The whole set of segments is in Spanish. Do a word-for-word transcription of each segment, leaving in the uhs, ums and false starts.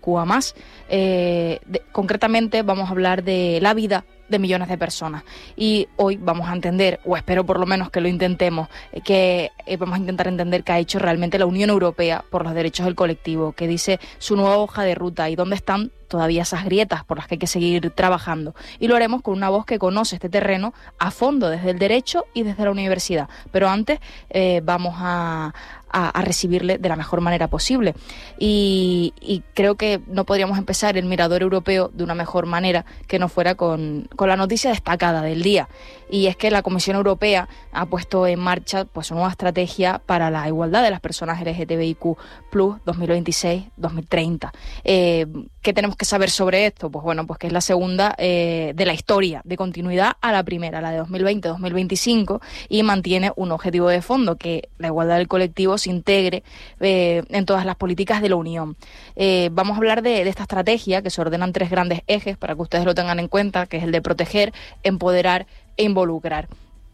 Q A más. Eh, de, concretamente vamos a hablar de la vida de millones de personas. Y hoy vamos a entender, o espero por lo menos que lo intentemos, que eh, vamos a intentar entender qué ha hecho realmente la Unión Europea por los derechos del colectivo, qué dice su nueva hoja de ruta y dónde están todavía esas grietas por las que hay que seguir trabajando. Y lo haremos con una voz que conoce este terreno a fondo desde el derecho y desde la universidad. Pero antes eh, vamos a, a, a recibirle de la mejor manera posible. Y, y creo que no podríamos empezar el Mirador Europeo de una mejor manera que no fuera con, con la noticia destacada del día. Y es que la Comisión Europea ha puesto en marcha pues su nueva estrategia para la igualdad de las personas L G T B I Q plus, dos mil veintiséis a dos mil treinta. Eh, ¿Qué tenemos que saber sobre esto? Pues bueno, pues que es la segunda eh, de la historia, de continuidad a la primera, la de dos mil veinte a dos mil veinticinco, y mantiene un objetivo de fondo, que la igualdad del colectivo se integre eh, en todas las políticas de la Unión. Eh, vamos a hablar de, de esta estrategia, que se ordena en tres grandes ejes, para que ustedes lo tengan en cuenta, que es el de proteger, empoderar e involucrar.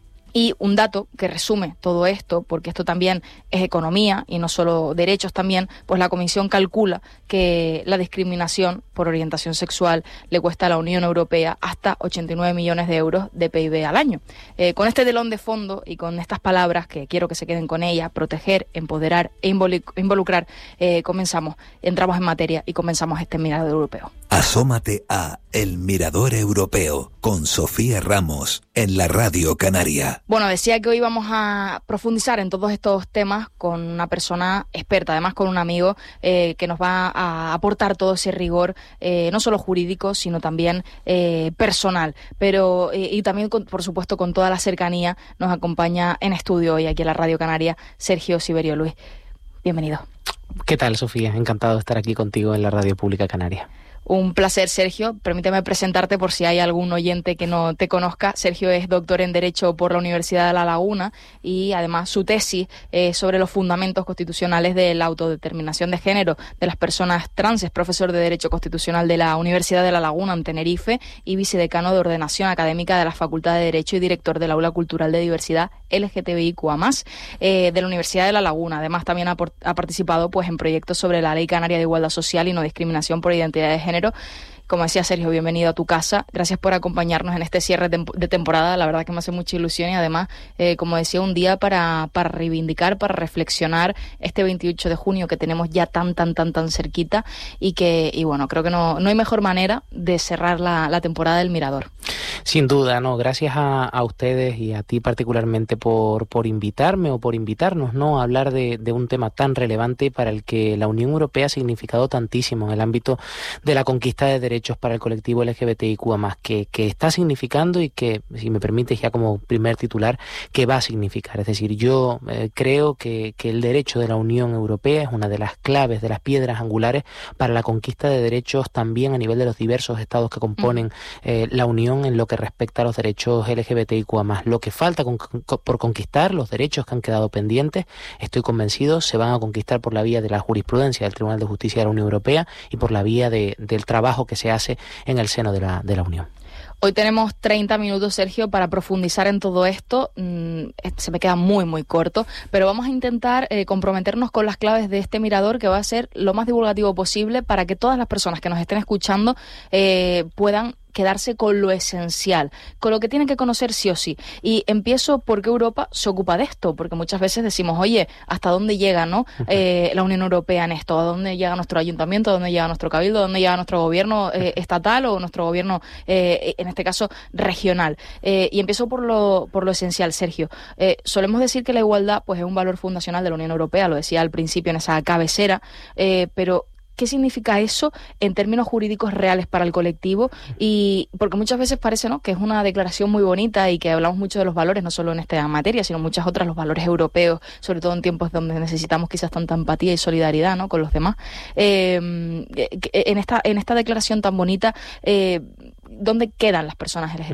Y un dato que resume todo esto, porque esto también es economía y no solo derechos también, pues la Comisión calcula que la discriminación por orientación sexual le cuesta a la Unión Europea hasta ochenta y nueve millones de euros de P I B al año. Eh, con este telón de fondo y con estas palabras, que quiero que se queden con ellas, proteger, empoderar e involucrar, eh, comenzamos, entramos en materia y comenzamos este Mirador Europeo. Asómate a El Mirador Europeo con Sofía Ramos en la Radio Canaria. Bueno, decía que hoy vamos a profundizar en todos estos temas con una persona experta, además con un amigo eh, que nos va a aportar todo ese rigor, eh, no solo jurídico, sino también eh, personal, pero eh, y también, con, por supuesto, con toda la cercanía. Nos acompaña en estudio hoy aquí en la Radio Canaria Sergio Siberio Luis. Bienvenido. ¿Qué tal, Sofía? Encantado de estar aquí contigo en la Radio Pública Canaria. Un placer, Sergio. Permíteme presentarte por si hay algún oyente que no te conozca. Sergio es doctor en Derecho por la Universidad de La Laguna y además su tesis es sobre los fundamentos constitucionales de la autodeterminación de género de las personas trans. Es profesor de Derecho Constitucional de la Universidad de La Laguna en Tenerife y vicedecano de Ordenación Académica de la Facultad de Derecho y director del Aula Cultural de Diversidad L G T B I Q A más, eh, de la Universidad de La Laguna. Además, también ha, ha participado pues en proyectos sobre la Ley Canaria de Igualdad Social y No Discriminación por Identidad de Género. Como decía Sergio, bienvenido a tu casa. Gracias por acompañarnos en este cierre de temporada. La verdad que me hace mucha ilusión y además, eh, como decía, un día para, para reivindicar, para reflexionar este veintiocho de junio que tenemos ya tan, tan, tan, tan cerquita y que, y bueno, creo que no, no hay mejor manera de cerrar la, la temporada del Mirador. Sin duda, no. Gracias a, a ustedes y a ti particularmente por, por invitarme o por invitarnos, ¿no?, a hablar de, de un tema tan relevante para el que la Unión Europea ha significado tantísimo en el ámbito de la conquista de derechos para el colectivo L G B T I Q A más, que, que está significando y que, si me permites ya como primer titular, que va a significar. Es decir, yo eh, creo que, que el derecho de la Unión Europea es una de las claves, de las piedras angulares para la conquista de derechos también a nivel de los diversos estados que componen eh, la Unión en lo que respecta a los derechos L G B T I Q A más. Lo que falta con, con, por conquistar, los derechos que han quedado pendientes, estoy convencido, se van a conquistar por la vía de la jurisprudencia del Tribunal de Justicia de la Unión Europea y por la vía de, del trabajo que se hace en el seno de la, de la Unión. Hoy tenemos treinta minutos, Sergio, para profundizar en todo esto. Mm, se me queda muy, muy corto, pero vamos a intentar eh, comprometernos con las claves de este Mirador, que va a ser lo más divulgativo posible para que todas las personas que nos estén escuchando eh, puedan quedarse con lo esencial, con lo que tienen que conocer sí o sí. Y empiezo porque Europa se ocupa de esto, porque muchas veces decimos, oye, ¿hasta dónde llega, no, eh, la Unión Europea en esto? ¿A dónde llega nuestro ayuntamiento? ¿A dónde llega nuestro cabildo? ¿A dónde llega nuestro gobierno eh, estatal o nuestro gobierno, eh, en este caso, regional? Eh, y empiezo por lo, por lo esencial, Sergio. Eh, solemos decir que la igualdad pues, es un valor fundacional de la Unión Europea, lo decía al principio en esa cabecera, eh, pero ¿qué significa eso en términos jurídicos reales para el colectivo? Y porque muchas veces parece, ¿no?, que es una declaración muy bonita y que hablamos mucho de los valores, no solo en esta materia, sino muchas otras, los valores europeos, sobre todo en tiempos donde necesitamos quizás tanta empatía y solidaridad, ¿no?, con los demás. Eh, en esta en esta declaración tan bonita, eh, ¿dónde quedan las personas L G T B I?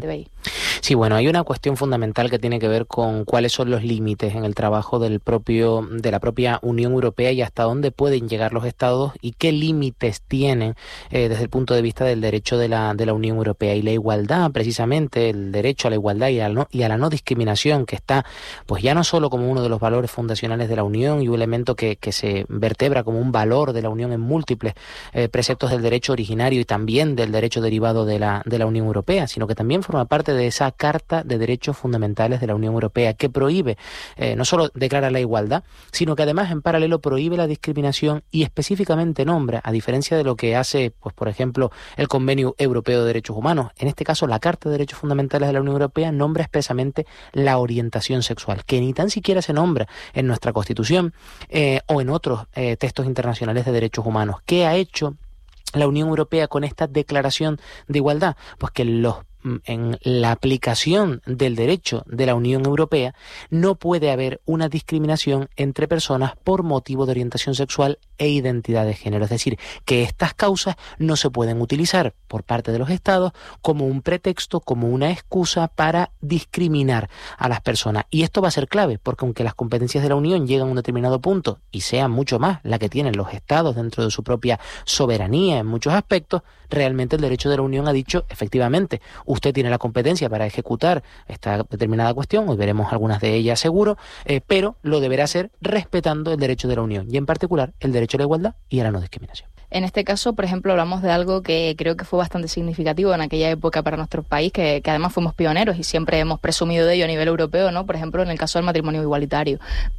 Sí, bueno, hay una cuestión fundamental que tiene que ver con cuáles son los límites en el trabajo del propio, de la propia Unión Europea y hasta dónde pueden llegar los Estados y qué límites tienen eh, desde el punto de vista del derecho de la, de la Unión Europea. Y la igualdad, precisamente, el derecho a la igualdad y a la no, y a la no discriminación, que está pues ya no solo como uno de los valores fundacionales de la Unión y un elemento que, que se vertebra como un valor de la Unión en múltiples eh, preceptos del derecho originario y también del derecho derivado de la, de la Unión Europea, sino que también forma parte de esa Carta de Derechos Fundamentales de la Unión Europea, que prohíbe, eh, no solo declara la igualdad, sino que además en paralelo prohíbe la discriminación y específicamente nombra, a diferencia de lo que hace, pues por ejemplo, el Convenio Europeo de Derechos Humanos, en este caso la Carta de Derechos Fundamentales de la Unión Europea nombra expresamente la orientación sexual, que ni tan siquiera se nombra en nuestra Constitución eh, o en otros eh, textos internacionales de derechos humanos. ¿Qué ha hecho la Unión Europea con esta declaración de igualdad? Pues que los en la aplicación del derecho de la Unión Europea no puede haber una discriminación entre personas por motivo de orientación sexual e identidad de género. Es decir, que estas causas no se pueden utilizar por parte de los Estados como un pretexto, como una excusa para discriminar a las personas. Y esto va a ser clave, porque aunque las competencias de la Unión llegan a un determinado punto y sean mucho más la que tienen los Estados dentro de su propia soberanía en muchos aspectos, realmente el derecho de la Unión ha dicho, efectivamente, usted tiene la competencia para ejecutar esta determinada cuestión, hoy veremos algunas de ellas seguro, eh, pero lo deberá hacer respetando el derecho de la Unión y en particular el derecho a la igualdad y a la no discriminación. En este caso, por ejemplo, hablamos de algo que creo que fue bastante significativo en aquella época para nuestro país, que, que además fuimos pioneros y siempre hemos presumido de ello a nivel europeo, ¿no? Por ejemplo, en el caso del matrimonio igualitario.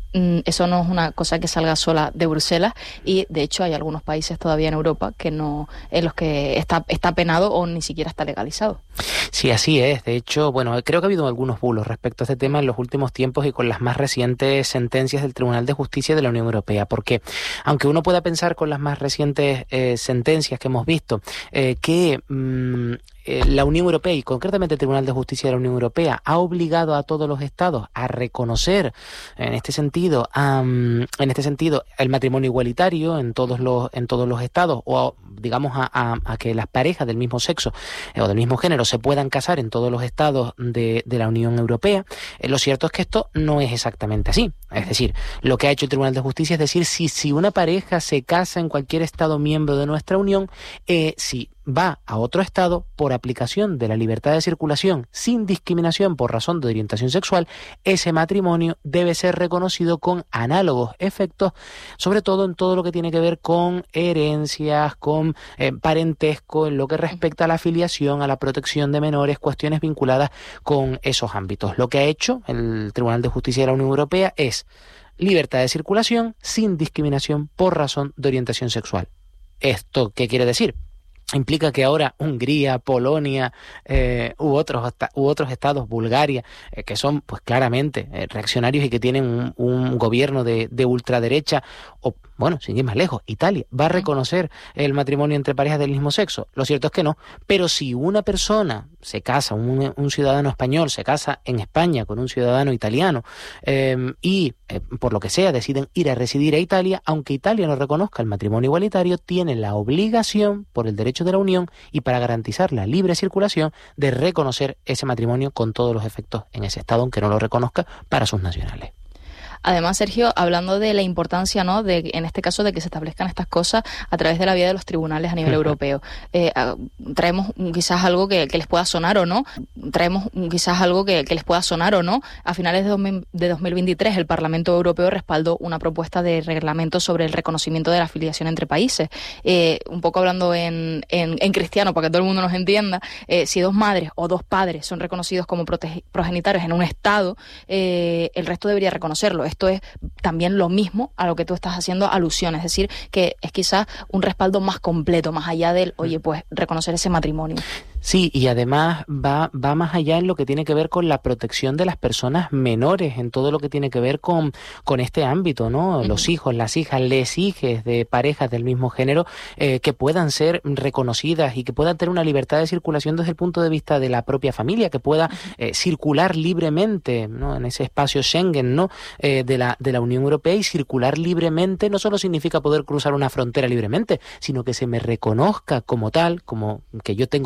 Eso no es una cosa que salga sola de Bruselas y, de hecho, hay algunos países todavía en Europa que no, en los que está, está penado o ni siquiera está legalizado. Sí, así es. De hecho, bueno, creo que ha habido algunos bulos respecto a este tema en los últimos tiempos y con las más recientes sentencias del Tribunal de Justicia de la Unión Europea, porque aunque uno pueda pensar con las más recientes eh, sentencias que hemos visto eh, que mmm, eh, la Unión Europea y concretamente el Tribunal de Justicia de la Unión Europea ha obligado a todos los estados a reconocer en este sentido, um, en este sentido, el matrimonio igualitario en todos los en todos los estados o digamos a, a, a que las parejas del mismo sexo eh, o del mismo género se puedan casar en todos los estados de, de la Unión Europea. Eh, lo cierto es que esto no es exactamente así. Es decir, lo que ha hecho el Tribunal de Justicia es decir, si, si una pareja se casa en cualquier estado miembro de nuestra Unión, eh, si va a otro estado por aplicación de la libertad de circulación sin discriminación por razón de orientación sexual, ese matrimonio debe ser reconocido con análogos efectos, sobre todo en todo lo que tiene que ver con herencias, con eh, parentesco, en lo que respecta a la filiación, a la protección de menores, cuestiones vinculadas con esos ámbitos. Lo que ha hecho el Tribunal de Justicia de la Unión Europea es libertad de circulación sin discriminación por razón de orientación sexual. ¿Esto qué quiere decir? Implica que ahora Hungría, Polonia eh, u otros u otros estados, Bulgaria, eh, que son pues claramente eh, reaccionarios y que tienen un, un gobierno de, de ultraderecha, o bueno, sin ir más lejos, Italia va a reconocer el matrimonio entre parejas del mismo sexo. Lo cierto es que no, pero si una persona se casa, un, un ciudadano español se casa en España con un ciudadano italiano eh, y eh, por lo que sea deciden ir a residir a Italia, aunque Italia no reconozca el matrimonio igualitario, tienen la obligación por el derecho de la Unión y para garantizar la libre circulación de reconocer ese matrimonio con todos los efectos en ese estado, aunque no lo reconozca para sus nacionales. Además, Sergio, hablando de la importancia, ¿no?, de, en este caso, de que se establezcan estas cosas a través de la vía de los tribunales a nivel uh-huh. europeo. Eh, traemos quizás algo que, que les pueda sonar o no. Traemos quizás algo que, que les pueda sonar o no. A finales de, dos mil, de dos mil veintitrés, el Parlamento Europeo respaldó una propuesta de reglamento sobre el reconocimiento de la filiación entre países. Eh, un poco hablando en, en, en cristiano, para que todo el mundo nos entienda, eh, si dos madres o dos padres son reconocidos como prote- progenitarios en un estado, eh, el resto debería reconocerlo. Esto es también lo mismo a lo que tú estás haciendo alusión, es decir, que es quizás un respaldo más completo, más allá del, oye, pues reconocer ese matrimonio. Sí, y además va, va más allá en lo que tiene que ver con la protección de las personas menores, en todo lo que tiene que ver con, con este ámbito, ¿no? Uh-huh. Los hijos, las hijas, les hijes de parejas del mismo género eh, que puedan ser reconocidas y que puedan tener una libertad de circulación desde el punto de vista de la propia familia, que pueda eh, circular libremente, ¿no?, en ese espacio Schengen, ¿no?, eh, de la de la Unión Europea. Y circular libremente no solo significa poder cruzar una frontera libremente, sino que se me reconozca como tal, como que yo tengo dos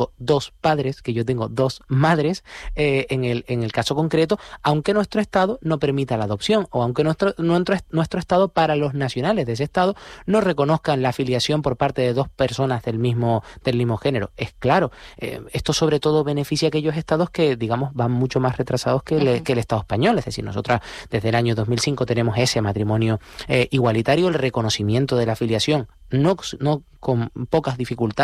dos padres, que yo tengo dos madres, eh, en el en el caso concreto, aunque nuestro Estado no permita la adopción, o aunque nuestro, nuestro, nuestro Estado, para los nacionales de ese Estado, no reconozcan la filiación por parte de dos personas del mismo, del mismo género. Es claro, eh, esto sobre todo beneficia a aquellos estados que, digamos, van mucho más retrasados que el, uh-huh. que el Estado español. Es decir, nosotras desde el año dos mil cinco tenemos ese matrimonio eh, igualitario, el reconocimiento de la filiación, no, no con pocas dificultades,